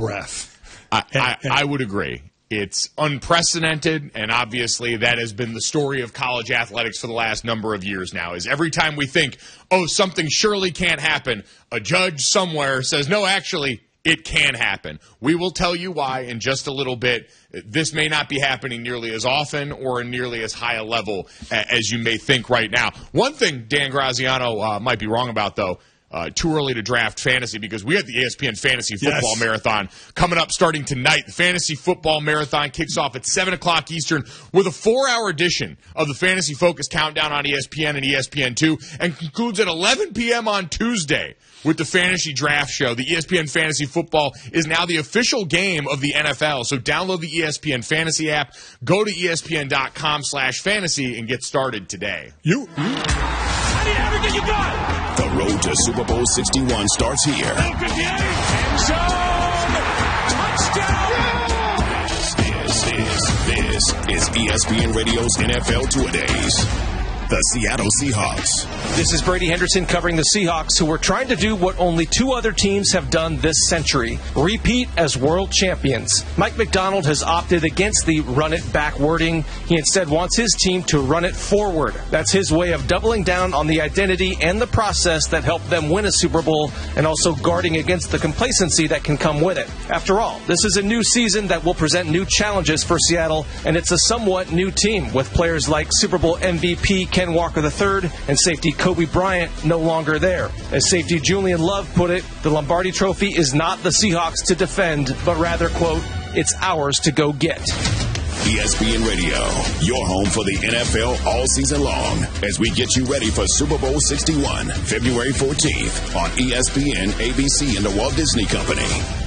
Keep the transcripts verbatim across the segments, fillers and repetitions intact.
breath. I, I, I would agree. It's unprecedented, and obviously that has been the story of college athletics for the last number of years now, is every time we think, oh, something surely can't happen, a judge somewhere says, no, actually, it can happen. We will tell you why in just a little bit. This may not be happening nearly as often or nearly as high a level as you may think right now. One thing Dan Graziano uh, might be wrong about, though, Uh, too early to draft fantasy, because we have the E S P N Fantasy Football yes. Marathon coming up starting tonight. The Fantasy Football Marathon kicks off at seven o'clock Eastern with a four-hour edition of the Fantasy Focus Countdown on E S P N and E S P N two, and concludes at eleven p.m. on Tuesday with the Fantasy Draft Show. The E S P N Fantasy Football is now the official game of the N F L, so download the E S P N Fantasy app, go to E S P N dot com slash fantasy, and get started today. You... you. I need everything you got! The road to Super Bowl sixty-one starts here. End zone! Touchdown! This is, this is E S P N Radio's N F L Two-A-Days. The Seattle Seahawks. This is Brady Henderson covering the Seahawks, who are trying to do what only two other teams have done this century: repeat as world champions. Mike Macdonald has opted against the run-it-back wording. He instead wants his team to run it forward. That's his way of doubling down on the identity and the process that helped them win a Super Bowl, and also guarding against the complacency that can come with it. After all, this is a new season that will present new challenges for Seattle, and it's a somewhat new team with players like Super Bowl M V P Ken Walker the third and safety Kobe Bryant no longer there. As safety Julian Love put it, the Lombardi Trophy is not the Seahawks to defend, but rather, quote, it's ours to go get. E S P N Radio, your home for the N F L all season long, as we get you ready for Super Bowl sixty-one, February fourteenth on E S P N, A B C, and the Walt Disney Company.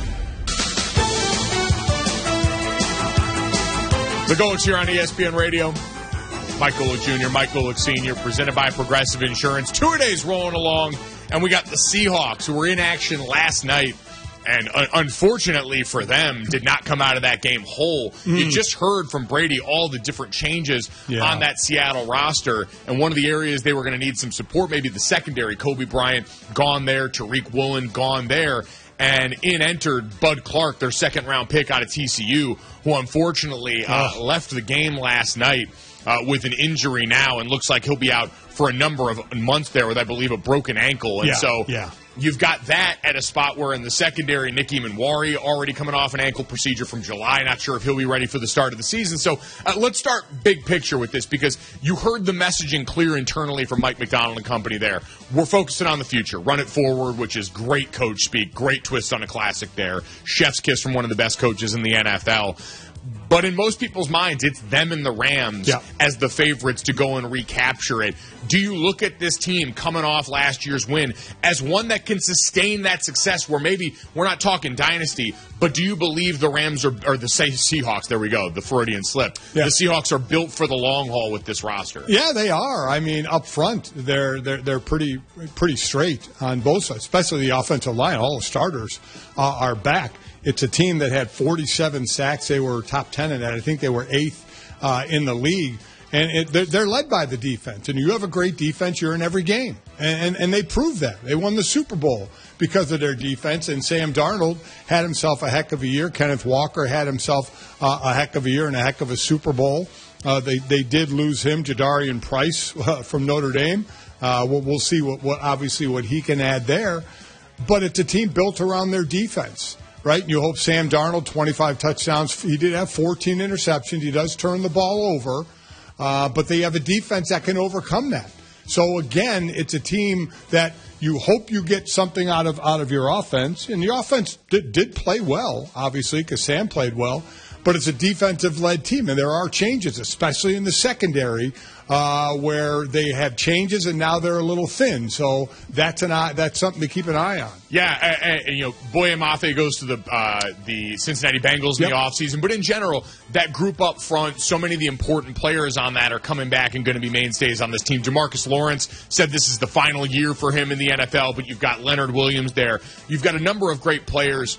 The Golics here on E S P N Radio. Mike Golick Junior, Mike Golick Senior, presented by Progressive Insurance. Two-a-days rolling along, and we got the Seahawks, who were in action last night, and uh, unfortunately for them, did not come out of that game whole. Mm. You just heard from Brady all the different changes yeah. on that Seattle roster, and one of the areas they were going to need some support, maybe the secondary. Kobe Bryant gone there, Tariq Woolen gone there. And in entered Bud Clark, their second-round pick out of T C U, who unfortunately uh, oh. left the game last night uh, with an injury now, and looks like he'll be out for a number of months there with, I believe, a broken ankle. And yeah, so yeah. you've got that at a spot where in the secondary, Nicky Manwari already coming off an ankle procedure from July. Not sure if he'll be ready for the start of the season. So uh, let's start big picture with this, because you heard the messaging clear internally from Mike Macdonald and company there. We're focusing on the future. Run it forward, which is great coach speak, great twist on a classic there. Chef's kiss from one of the best coaches in the N F L. But in most people's minds, it's them and the Rams yeah. as the favorites to go and recapture it. Do you look at this team coming off last year's win as one that can sustain that success, where maybe we're not talking dynasty, but do you believe the Rams are, or the Seahawks, there we go, the Freudian slip, yeah. the Seahawks are built for the long haul with this roster? Yeah, they are. I mean, up front, they're they're they're pretty pretty straight on both sides, especially the offensive line. All the starters uh, are back. It's a team that had forty-seven sacks. They were top ten in that. I think they were eighth uh, in the league. And it, they're, they're led by the defense. And you have a great defense, you're in every game. And, and, and they proved that. They won the Super Bowl because of their defense. And Sam Darnold had himself a heck of a year. Kenneth Walker had himself uh, a heck of a year and a heck of a Super Bowl. Uh, they, they did lose him, Jadarian Price uh, from Notre Dame. Uh, we'll, we'll see what, what obviously what he can add there. But it's a team built around their defense. Right? You hope Sam Darnold, twenty-five touchdowns. He did have fourteen interceptions. He does turn the ball over. Uh, but they have a defense that can overcome that. So, again, it's a team that you hope you get something out of out of your offense. And your offense did, did play well, obviously, because Sam played well. But it's a defensive-led team, and there are changes, especially in the secondary, uh, where they have changes, and now they're a little thin. So that's an eye, that's something to keep an eye on. Yeah, and, and, you know, Boye Mafe goes to the uh, the Cincinnati Bengals in yep. the offseason. But in general, that group up front, so many of the important players on that are coming back and going to be mainstays on this team. Jamarcus Lawrence said this is the final year for him in the N F L, but you've got Leonard Williams there. You've got a number of great players.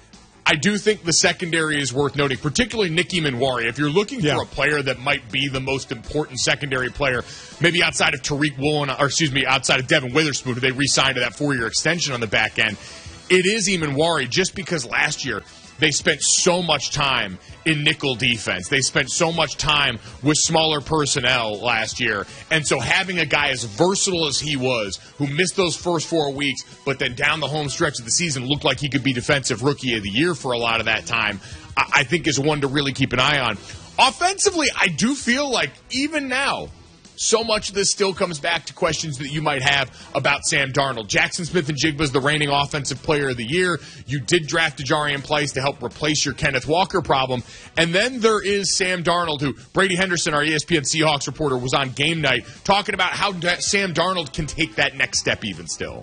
I do think the secondary is worth noting, particularly Nicky Manwari. If you're looking yeah. for a player that might be the most important secondary player, maybe outside of Tariq Woolen, or excuse me, outside of Devin Witherspoon, who they re-signed to that four-year extension on the back end, it is Eamon just because last year they spent so much time in nickel defense. They spent so much time with smaller personnel last year. And so having a guy as versatile as he was, who missed those first four weeks, but then down the home stretch of the season looked like he could be Defensive Rookie of the Year for a lot of that time, I think is one to really keep an eye on. Offensively, I do feel like even now, so much of this still comes back to questions that you might have about Sam Darnold. Jackson Smith-Njigba is the reigning Offensive Player of the Year. You did draft Ajarian Place to help replace your Kenneth Walker problem. And then there is Sam Darnold, who Brady Henderson, our E S P N Seahawks reporter, was on Game Night talking about how Sam Darnold can take that next step even still.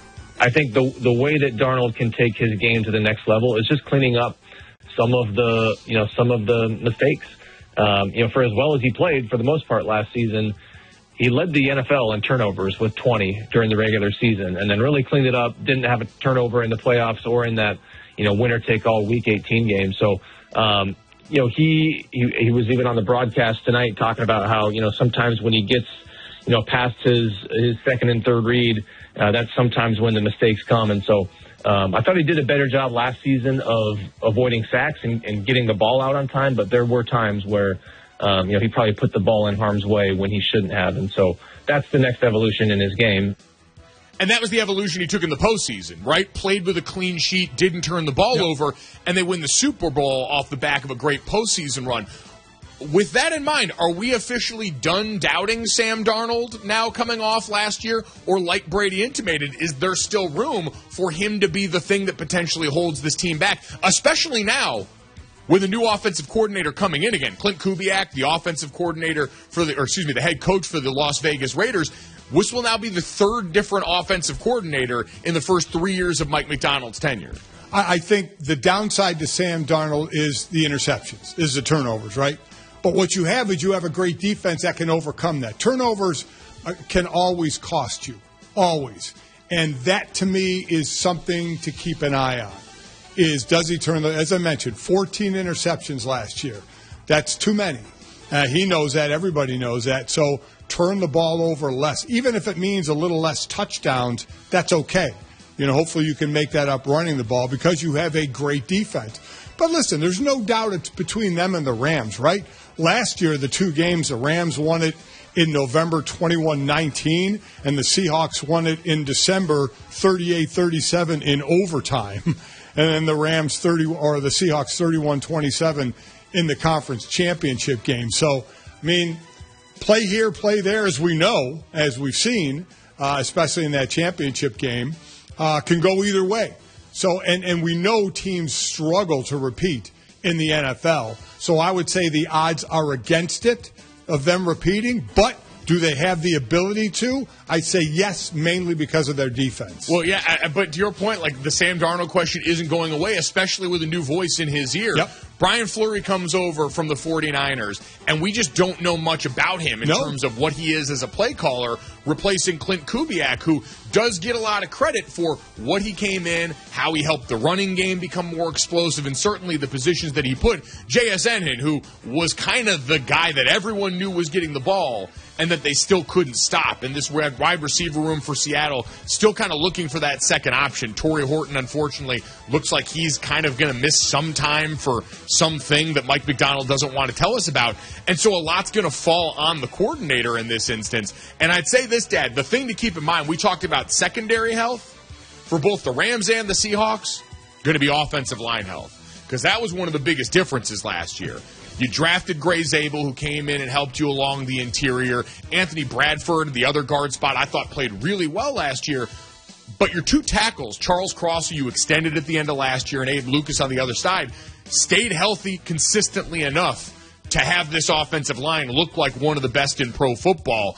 I think the the way that Darnold can take his game to the next level is just cleaning up some of the, you know, some of the mistakes. Um, you know, for as well as he played for the most part last season, he led the N F L in turnovers with twenty during the regular season, and then really cleaned it up. Didn't have a turnover in the playoffs or in that, you know, winner-take-all Week eighteen game. So, um, you know, he, he he was even on the broadcast tonight talking about how, you know, sometimes when he gets, you know, past his his second and third read, uh, that's sometimes when the mistakes come. And so, um, I thought he did a better job last season of avoiding sacks and, and getting the ball out on time, but there were times where Um, you know, he probably put the ball in harm's way when he shouldn't have. And so that's the next evolution in his game. And that was the evolution he took in the postseason, right? Played with a clean sheet, didn't turn the ball yep. over, and they win the Super Bowl off the back of a great postseason run. With that in mind, are we officially done doubting Sam Darnold now coming off last year? Or like Brady intimated, is there still room for him to be the thing that potentially holds this team back, especially now with a new offensive coordinator coming in again? Clint Kubiak, the offensive coordinator for the, or excuse me, the head coach for the Las Vegas Raiders. This will now be the third different offensive coordinator in the first three years of Mike Macdonald's tenure. I, I think the downside to Sam Darnold is the interceptions, is the turnovers, right? But what you have is you have a great defense that can overcome that. Turnovers uh, can always cost you, always. And that, to me, is something to keep an eye on. Is does he turn the, as I mentioned, fourteen interceptions last year. That's too many. Uh, he knows that. Everybody knows that. So turn the ball over less. Even if it means a little less touchdowns, that's okay. You know, hopefully you can make that up running the ball because you have a great defense. But listen, there's no doubt it's between them and the Rams, right? Last year, the two games, the Rams won it in November twenty-one nineteen, and the Seahawks won it in December thirty-eight thirty-seven in overtime. And then the Rams thirty or the Seahawks thirty-one twenty-seven in the conference championship game. So, I mean, play here, play there, as we know, as we've seen, uh, especially in that championship game, uh, can go either way. So, and, and we know teams struggle to repeat in the N F L. So I would say the odds are against it of them repeating, but do they have the ability to? I'd say yes, mainly because of their defense. Well, yeah, but to your point, like the Sam Darnold question isn't going away, especially with a new voice in his ear. Yep. Brian Fleury comes over from the forty-niners, and we just don't know much about him in no. terms of what he is as a play caller, replacing Clint Kubiak, who does get a lot of credit for what he came in, how he helped the running game become more explosive, and certainly the positions that he put J S N in, who was kind of the guy that everyone knew was getting the ball and that they still couldn't stop. And this wide receiver room for Seattle still kind of looking for that second option. Torrey Horton, unfortunately, looks like he's kind of going to miss some time for something that Mike Macdonald doesn't want to tell us about. And so a lot's going to fall on the coordinator in this instance. And I'd say this, Dad, the thing to keep in mind, we talked about secondary health for both the Rams and the Seahawks, going to be offensive line health. Because that was one of the biggest differences last year. You drafted Gray Zabel, who came in and helped you along the interior. Anthony Bradford, the other guard spot, I thought played really well last year. But your two tackles, Charles Cross, who you extended at the end of last year, and Abe Lucas on the other side, stayed healthy consistently enough to have this offensive line look like one of the best in pro football.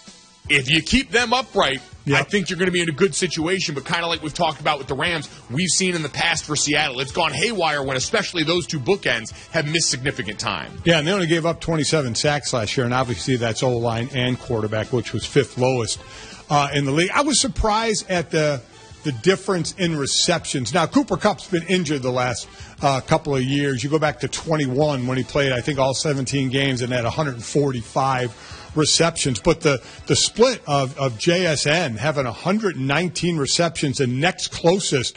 If you keep them upright, yep. I think you're going to be in a good situation. But kind of like we've talked about with the Rams, we've seen in the past for Seattle, it's gone haywire when especially those two bookends have missed significant time. Yeah, and they only gave up twenty-seven sacks last year, and obviously that's O-line and quarterback, which was fifth lowest uh, in the league. I was surprised at the the difference in receptions. Now, Cooper Kupp's been injured the last uh, couple of years. You go back to twenty-one when he played, I think, all seventeen games and had one hundred forty-five receptions. But the, the split of, of J S N having one hundred nineteen receptions and next closest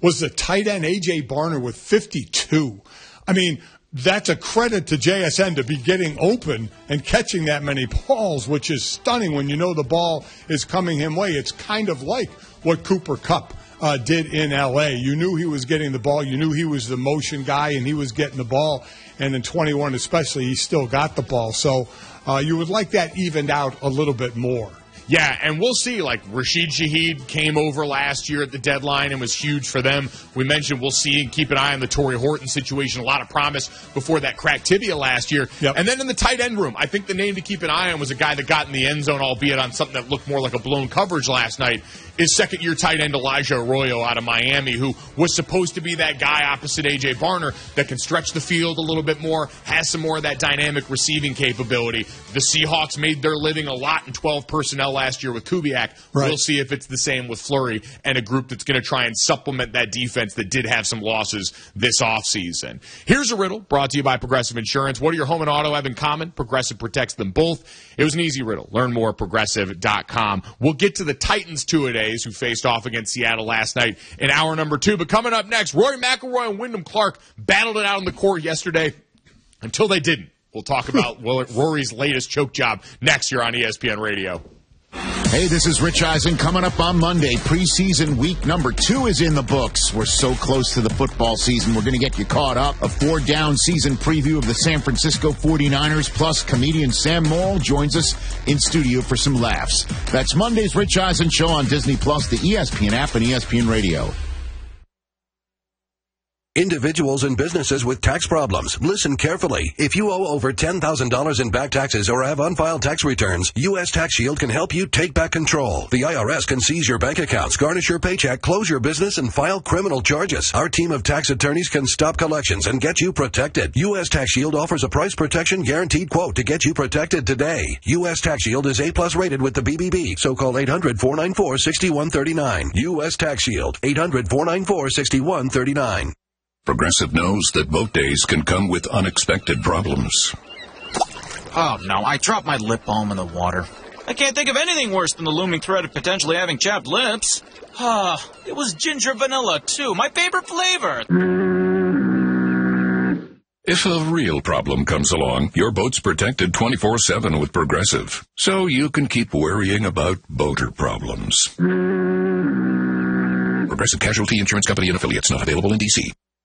was the tight end A J. Barner with fifty-two. I mean, that's a credit to J S N to be getting open and catching that many balls, which is stunning when you know the ball is coming him way. It's kind of like what Cooper Kupp uh, did in L A. You knew he was getting the ball. You knew he was the motion guy, and he was getting the ball. And in twenty-one especially, he still got the ball. So uh, you would like that evened out a little bit more. Yeah, and we'll see. Like, Rashid Shaheed came over last year at the deadline and was huge for them. We mentioned we'll see and keep an eye on the Torrey Horton situation. A lot of promise before that cracked tibia last year. Yep. And then in the tight end room, I think the name to keep an eye on was a guy that got in the end zone, albeit on something that looked more like a blown coverage last night, is second-year tight end Elijah Arroyo out of Miami, who was supposed to be that guy opposite A J. Barner that can stretch the field a little bit more, has some more of that dynamic receiving capability. The Seahawks made their living a lot in twelve personnel last year with Kubiak. Right. We'll see if it's the same with Fleury and a group that's going to try and supplement that defense that did have some losses this offseason. Here's a riddle brought to you by Progressive Insurance. What do your home and auto have in common? Progressive protects them both. It was an easy riddle. Learn more at progressive dot com. We'll get to the Titans two-a-days who faced off against Seattle last night in hour number two. But coming up next, Rory McIlroy and Wyndham Clark battled it out on the court yesterday until they didn't. We'll talk about Rory's latest choke job next year on E S P N Radio. Hey, this is Rich Eisen. Coming up on Monday, preseason week number two is in the books. We're so close to the football season, we're going to get you caught up. A four-down season preview of the San Francisco forty-niners, plus comedian Sam Morrill joins us in studio for some laughs. That's Monday's Rich Eisen Show on Disney Plus, the E S P N app, and E S P N Radio. Individuals and businesses with tax problems, listen carefully. If you owe over ten thousand dollars in back taxes or have unfiled tax returns, U S Tax Shield can help you take back control. The I R S can seize your bank accounts, garnish your paycheck, close your business, and file criminal charges. Our team of tax attorneys can stop collections and get you protected. U S Tax Shield offers a price protection guaranteed quote to get you protected today. U S Tax Shield is A plus rated with the B B B, so call eight hundred, four nine four, six one three nine. U S Tax Shield, eight hundred, four nine four, six one three nine. Progressive knows that boat days can come with unexpected problems. Oh, no, I dropped my lip balm in the water. I can't think of anything worse than the looming threat of potentially having chapped lips. Ah, it was ginger vanilla, too, my favorite flavor. If a real problem comes along, your boat's protected twenty-four seven with Progressive, so you can keep worrying about boater problems. Progressive Casualty Insurance Company and affiliates, not available in D C